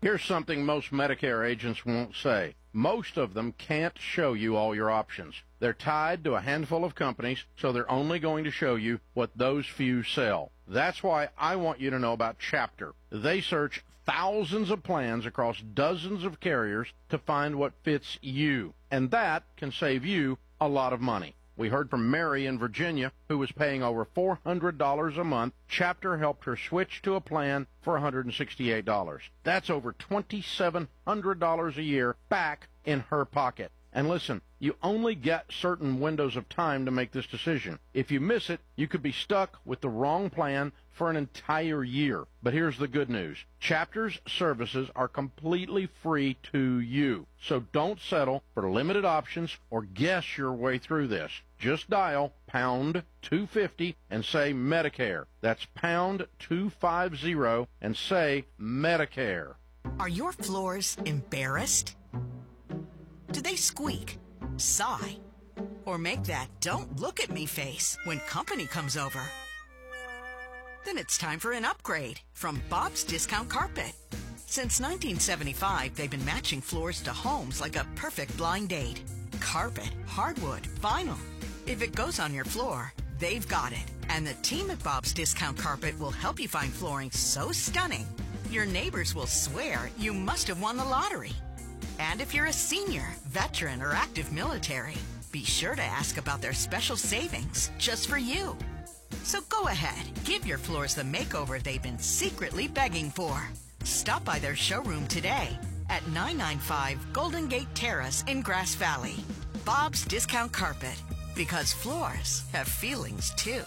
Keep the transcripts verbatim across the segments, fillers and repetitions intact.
Here's something most Medicare agents won't say. Most of them can't show you all your options. They're tied to a handful of companies, so they're only going to show you what those few sell. That's why I want you to know about Chapter. They search thousands of plans across dozens of carriers to find what fits you, and that can save you a lot of money. We heard from Mary in Virginia, who was paying over four hundred dollars a month. Chapter helped her switch to a plan for one hundred sixty-eight dollars. That's over two thousand seven hundred dollars a year back in her pocket. And listen, you only get certain windows of time to make this decision. If you miss it, you could be stuck with the wrong plan for an entire year. But here's the good news. Chapter's services are completely free to you. So don't settle for limited options or guess your way through this. Just dial pound two fifty and say Medicare. That's pound two fifty and say Medicare. Are your floors embarrassed? Do they squeak, sigh, or make that "don't look at me" face when company comes over? Then it's time for an upgrade from Bob's Discount Carpet. Since nineteen seventy-five, they've been matching floors to homes like a perfect blind date. Carpet, hardwood, vinyl. If it goes on your floor, they've got it. And the team at Bob's Discount Carpet will help you find flooring so stunning, your neighbors will swear you must have won the lottery. And if you're a senior, veteran, or active military, be sure to ask about their special savings just for you. So go ahead, give your floors the makeover they've been secretly begging for. Stop by their showroom today at nine ninety-five Golden Gate Terrace in Grass Valley. Bob's Discount Carpet, because floors have feelings too.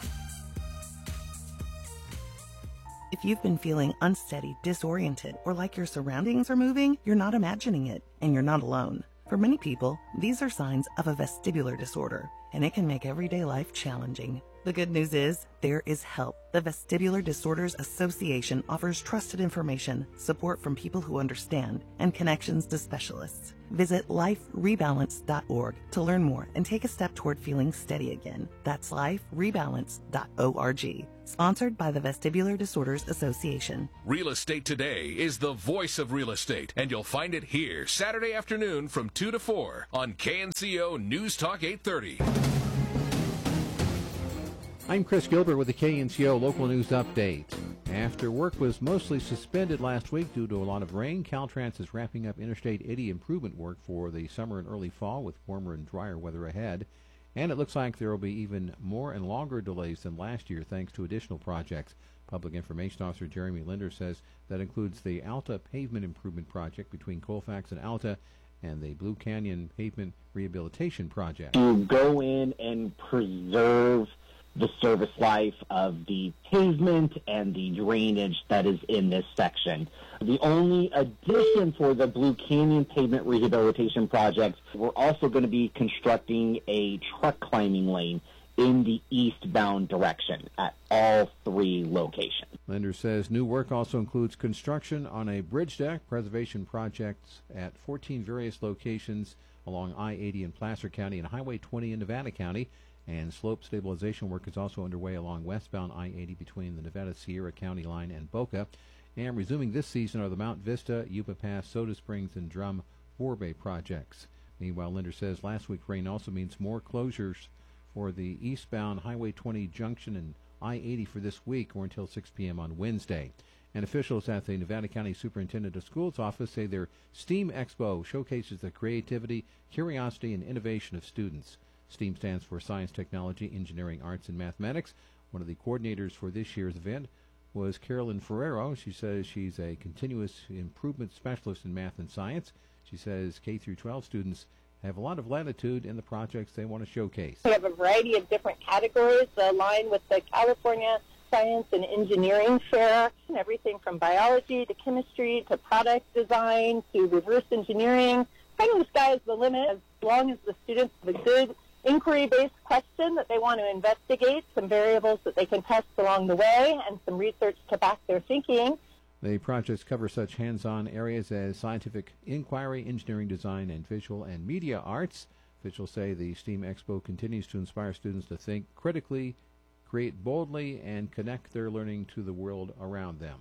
If you've been feeling unsteady, disoriented, or like your surroundings are moving, you're not imagining it, and you're not alone. For many people, these are signs of a vestibular disorder, and it can make everyday life challenging. The good news is, there is help. The Vestibular Disorders Association offers trusted information, support from people who understand, and connections to specialists. Visit life rebalance dot org to learn more and take a step toward feeling steady again. That's life rebalance dot org. Sponsored by the Vestibular Disorders Association. Real Estate Today is the voice of real estate, and you'll find it here Saturday afternoon from two to four on K N C O News Talk eight thirty. I'm Chris Gilbert with the K N C O Local News Update. After work was mostly suspended last week due to a lot of rain, Caltrans is wrapping up Interstate eighty improvement work for the summer and early fall with warmer and drier weather ahead. And it looks like there will be even more and longer delays than last year thanks to additional projects. Public Information Officer Jeremy Linder says that includes the Alta Pavement Improvement Project between Colfax and Alta and the Blue Canyon Pavement Rehabilitation Project. To go in and preserve the service life of the pavement and the drainage that is in this section. The only addition for the Blue Canyon Pavement Rehabilitation Project, we're also going to be constructing a truck climbing lane in the eastbound direction at all three locations. Linder says new work also includes construction on a bridge deck, preservation projects at fourteen various locations along I eighty in Placer County and Highway twenty in Nevada County. And slope stabilization work is also underway along westbound I eighty between the Nevada-Sierra County line and Boca. And resuming this season are the Mount Vista, Yuba Pass, Soda Springs, and Drum Forebay projects. Meanwhile, Linder says last week's rain also means more closures for the eastbound Highway twenty junction and I eighty for this week or until six p.m. on Wednesday. And officials at the Nevada County Superintendent of Schools office say their STEAM Expo showcases the creativity, curiosity, and innovation of students. STEAM stands for Science, Technology, Engineering, Arts, and Mathematics. One of the coordinators for this year's event was Carolyn Ferrero. She says she's a continuous improvement specialist in math and science. She says K through twelve students have a lot of latitude in the projects they want to showcase. We have a variety of different categories that align with the California Science and Engineering Fair, everything from biology to chemistry to product design to reverse engineering. Kind of the sky is the limit as long as the students have a good inquiry-based question that they want to investigate, some variables that they can test along the way, and some research to back their thinking. The projects cover such hands-on areas as scientific inquiry, engineering design, and visual and media arts. Officials say the STEAM Expo continues to inspire students to think critically, create boldly, and connect their learning to the world around them.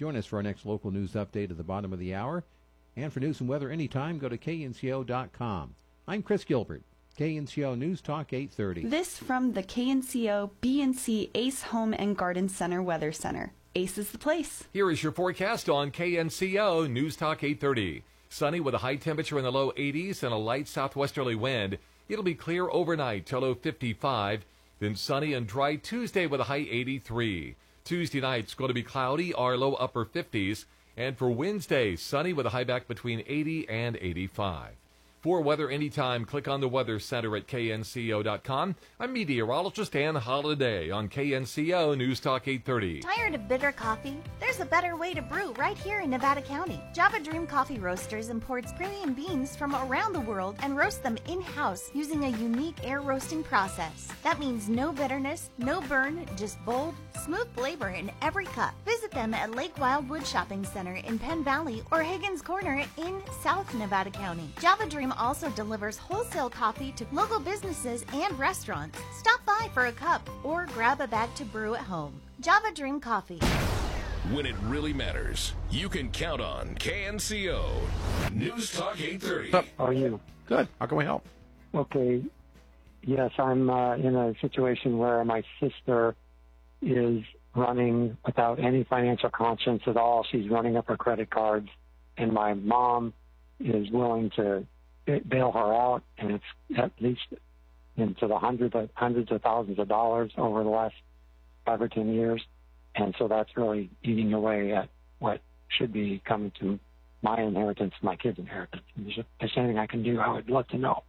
Join us for our next local news update at the bottom of the hour. And for news and weather anytime, go to K N C O dot com. I'm Chris Gilbert, K N C O News Talk eight thirty. This from the K N C O B and C Ace Home and Garden Center Weather Center. Ace is the place. Here is your forecast on K N C O News Talk eight thirty. Sunny with a high temperature in the low eighties and a light southwesterly wind. It'll be clear overnight till low fifty-five. Then sunny and dry Tuesday with a high eighty-three. Tuesday night's going to be cloudy or low upper fifties. And for Wednesday, sunny with a high back between eighty and eighty-five. For weather anytime, click on the Weather Center at K N C O dot com. I'm meteorologist Ann Holiday on K N C O News Talk eight thirty. Tired of bitter coffee? There's a better way to brew right here in Nevada County. Java Dream Coffee Roasters imports premium beans from around the world and roasts them in-house using a unique air roasting process. That means no bitterness, no burn, just bold, smooth flavor in every cup. Visit them at Lake Wildwood Shopping Center in Penn Valley or Higgins Corner in South Nevada County. Java Dream also delivers wholesale coffee to local businesses and restaurants. Stop by for a cup or grab a bag to brew at home. Java Dream Coffee. When it really matters, you can count on K N C O News Talk eight thirty. How are you? Good. How can we help? Okay. Yes, I'm uh, in a situation where my sister is running without any financial conscience at all. She's running up her credit cards, and my mom is willing to bail her out, and it's at least into the hundreds of, hundreds of thousands of dollars over the last five or ten years. And so that's really eating away at what should be coming to my inheritance, my kids' inheritance. And if there's anything I can do, I would love to know.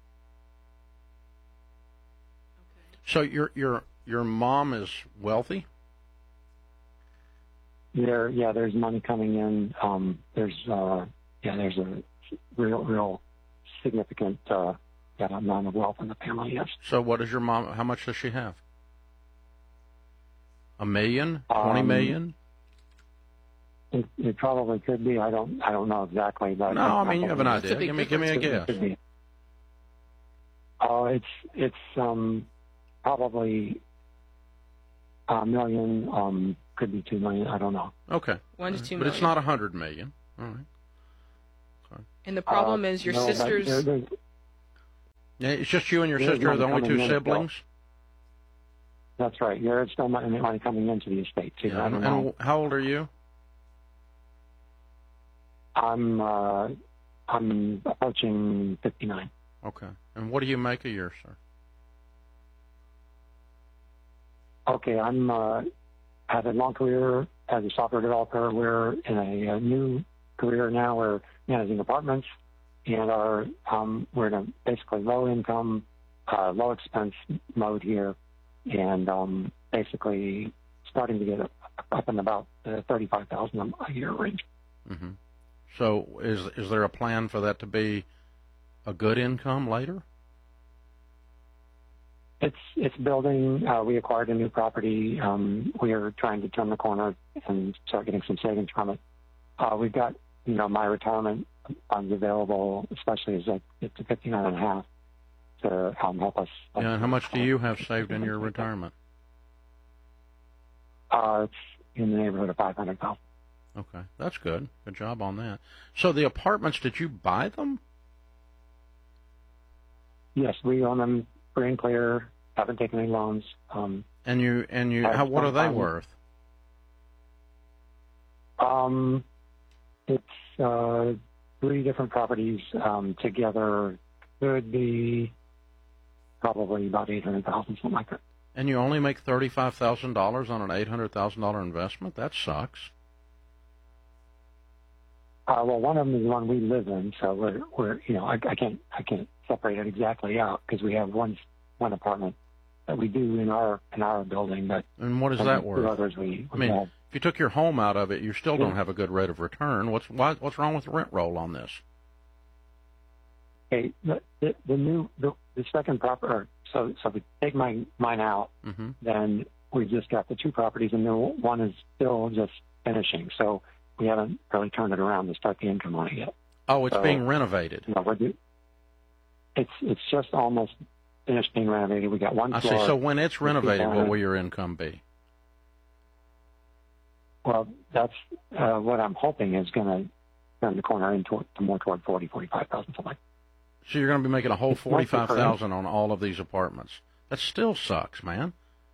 So your your your mom is wealthy? There, yeah, there's money coming in. Um, there's, uh, yeah, there's a real, real significant uh, yeah, amount of wealth in the family. Yes. So what does your mom? How much does she have? A million? Twenty Um, million? It, it probably could be. I don't. I don't know exactly. But No, I mean you have an idea. Give me give me a guess. Oh, it's it's um probably a million. Um, could be two million. I don't know. Okay. One to two But million. it's not a hundred million. All right. Okay. And the problem Uh, is your no, but sister's. there- there's- Yeah, it's just you and your There's sister are the money only two coming in as well. siblings. That's right. There's still money, money coming into the estate too. I And, don't know. and how old are you? I'm uh, I'm approaching fifty-nine. Okay. And what do you make a year, sir? Okay, I'm uh, had a long career as a software developer. We're in a, a new career now. We're managing apartments, and are um, we're in a basically low income, uh, low expense mode here, and um, basically starting to get up, up in about the thirty-five thousand a year range. Mm-hmm. So is is there a plan for that to be a good income later? It's it's building. Uh, we acquired a new property. Um, we are trying to turn the corner and start getting some savings from it. Uh, we've got you know my retirement funds available, especially as I get to fifty-nine and a half, to um, help us. Yeah, and how much do you have saved in your retirement? Uh, it's in the neighborhood of five hundred thousand. Okay, that's good. Good job on that. So the apartments, did you buy them? Yes, we own them free and clear. Haven't taken any loans. Um, And you and you, I how, what are they um, worth? Um, it's uh, three different properties um, together. Could be probably about eight hundred thousand, something like that. And you only make thirty-five thousand dollars on an eight hundred thousand dollar investment? That sucks. Uh, well, one of them is the one we live in, so we're we're you know I, I can't I can't separate it exactly out because we have one one apartment that we do in our in our building, but And what is and that the worth? others we, I we mean, have. if you took your home out of it, you still don't have a good rate of return. What's why, what's wrong with the rent roll on this? Okay, the, the, the new the, the second property. Or, so so if we take my mine out, Mm-hmm. then we just got the two properties, and the one is still just finishing. So we haven't really turned it around to start the income on it yet. Oh, it's So, being renovated. You know, we're do, it's it's just almost finished being renovated. We got one I see. floor. So when it's with renovated, people what in it. will your income be? Well, that's uh, what I'm hoping is going to turn the corner into more toward forty, forty-five thousand, something like that. So you're going to be making a whole forty-five thousand on all of these apartments. That still sucks, man.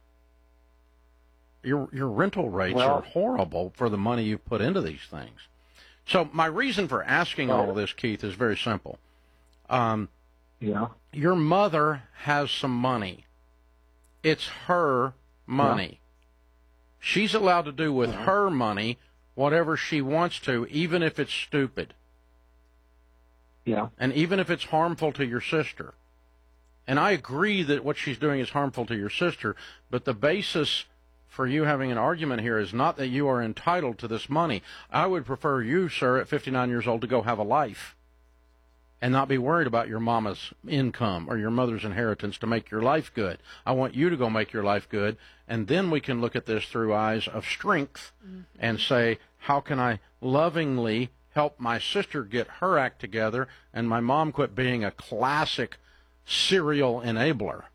Your your rental rates well, are horrible for the money you've put into these things. So my reason for asking all of this, Keith, is very simple. Um, yeah. Your mother has some money. It's her money. Yeah. She's allowed to do with yeah. her money whatever she wants to, even if it's stupid. Yeah. And even if it's harmful to your sister. And I agree that what she's doing is harmful to your sister, but the basis for you having an argument here is not that you are entitled to this money. I would prefer you, sir, at fifty-nine years old to go have a life and not be worried about your mama's income or your mother's inheritance to make your life good. I want you to go make your life good, and then we can look at this through eyes of strength mm-hmm. and say, how can I lovingly help my sister get her act together and my mom quit being a classic serial enabler?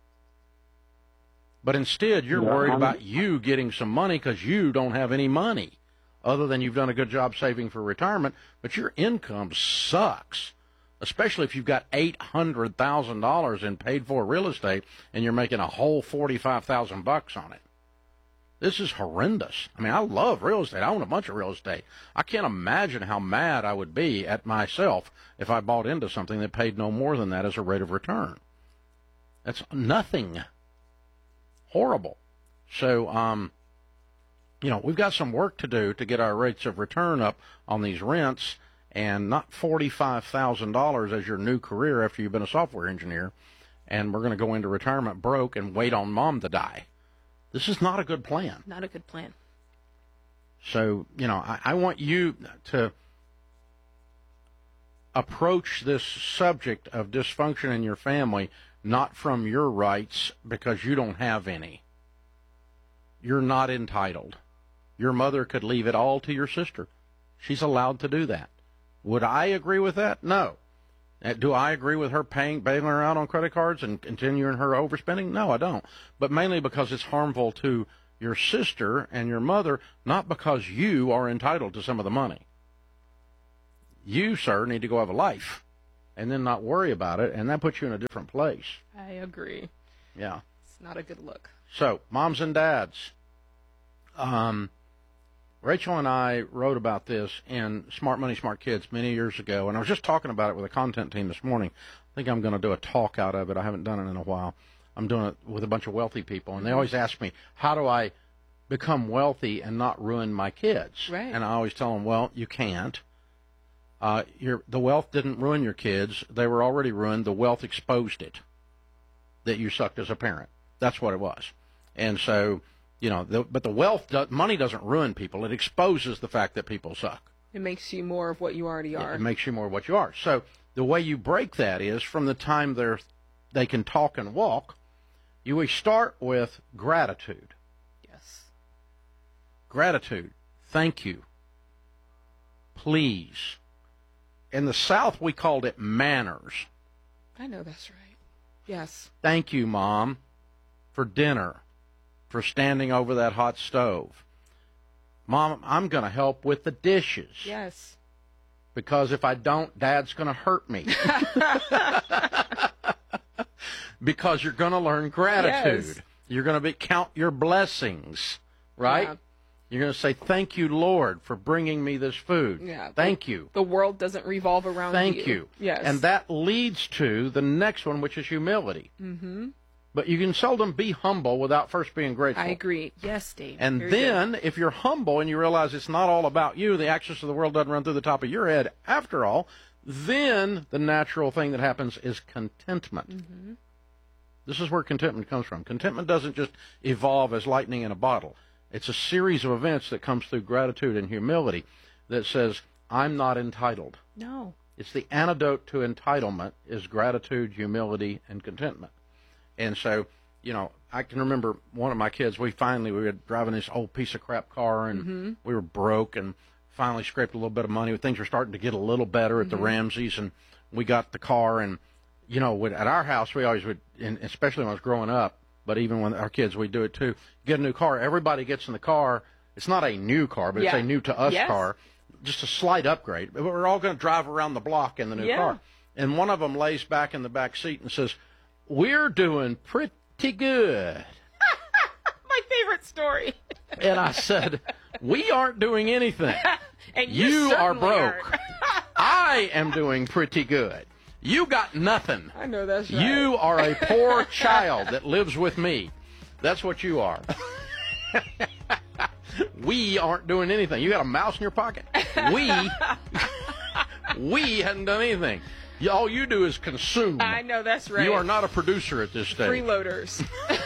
But instead, you're yeah, worried I'm... about you getting some money because you don't have any money, other than you've done a good job saving for retirement, but your income sucks, especially if you've got eight hundred thousand dollars in paid-for real estate and you're making a whole forty-five thousand bucks on it. This is horrendous. I mean, I love real estate. I own a bunch of real estate. I can't imagine how mad I would be at myself if I bought into something that paid no more than that as a rate of return. That's nothing. Horrible. So, um, you know, we've got some work to do to get our rates of return up on these rents, and not forty-five thousand dollars as your new career after you've been a software engineer, and we're going to go into retirement broke and wait on mom to die. This is not a good plan. Not a good plan. So, you know, I, I want you to approach this subject of dysfunction in your family not from your rights, because you don't have any. You're not entitled. Your mother could leave it all to your sister. She's allowed to do that. Would I agree with that? No. Do I agree with her paying, bailing her out on credit cards and continuing her overspending? No, I don't. But mainly because it's harmful to your sister and your mother, not because you are entitled to some of the money. You, sir, need to go have a life and then not worry about it, and that puts you in a different place. I agree. Yeah. It's not a good look. So, moms and dads, um, Rachel and I wrote about this in Smart Money, Smart Kids many years ago, and I was just talking about it with a content team this morning. I think I'm going to do a talk out of it. I haven't done it in a while. I'm doing it with a bunch of wealthy people, and they always ask me, how do I become wealthy and not ruin my kids? Right. And I always tell them, well, you can't. Uh, your, the wealth didn't ruin your kids. They were already ruined. The wealth exposed it, that you sucked as a parent. That's what it was. And so, you know, the, but the wealth, do, money doesn't ruin people. It exposes the fact that people suck. It makes you more of what you already are. It makes you more of what you are. So the way you break that is from the time they're, they can talk and walk, you we start with gratitude. Yes. Gratitude. Thank you. Please. In the South, we called it manners. I know that's right. Yes. Thank you, Mom, for dinner, for standing over that hot stove. Mom, I'm going to help with the dishes. Yes. Because if I don't, Dad's going to hurt me. Because you're going to learn gratitude. Yes. You're going to be count your blessings, right? Yeah. You're going to say, thank you, Lord, for bringing me this food. Yeah, thank the, you. The world doesn't revolve around thank you. Thank you. Yes. And that leads to the next one, which is humility. Mm-hmm. But you can seldom be humble without first being grateful. I agree. Yes, Dave. And Very then, good. if you're humble and you realize it's not all about you, the access of the world doesn't run through the top of your head after all, then the natural thing that happens is contentment. Mm-hmm. This is where contentment comes from. Contentment doesn't just evolve as lightning in a bottle. It's a series of events that comes through gratitude and humility that says, I'm not entitled. No. It's the antidote to entitlement is gratitude, humility, and contentment. And so, you know, I can remember one of my kids, we finally, we were driving this old piece of crap car, and mm-hmm. we were broke, and finally scraped a little bit of money. Things were starting to get a little better mm-hmm. at the Ramseys, and we got the car, and, you know, at our house, we always would, and especially when I was growing up, but even when our kids, we do it too. Get a new car. Everybody gets in the car, It's not a new car, but Yeah. it's a new to us Yes. car. Just a slight upgrade. But we're all going to drive around the block in the new Yeah. car. And one of them lays back in the back seat and says, "We're doing pretty good." My favorite story. And I said, "We aren't doing anything. And you, You are certainly broke. aren't. I am doing pretty good. You got nothing. I know that's right. You are a poor child that lives with me. That's what you are." We aren't doing anything. You got a mouse in your pocket. We, we hadn't done anything. You- All you do is consume. I know that's right. You are not a producer at this stage. Freeloaders.